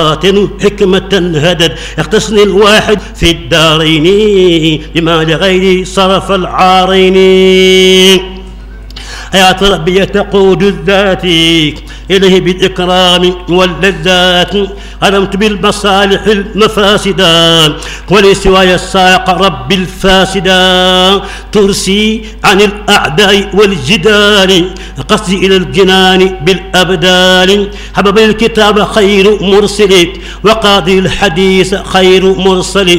حكمة هدد يختصني الواحد في الدارين لما لغيري صرف العارين. حياة ربي تقود الذات إليه بالإكرام واللذات. قدمت بالمصالح المفاسدا ولسواي الساق رب الفاسدا. ترسي عن الأعداء والجدال قصدي إلى الجنان بالأبدال. حبب الكتاب خير مرسل وقاضي الحديث خير مرسل.